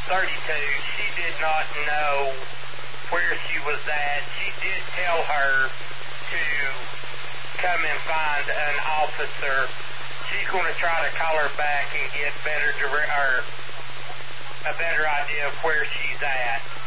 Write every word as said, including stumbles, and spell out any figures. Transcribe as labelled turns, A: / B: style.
A: thirty-two, she did not know where she was at. She did tell her to come and find an officer. She's going to try to call her back and get better dire- or a better idea of where she's at.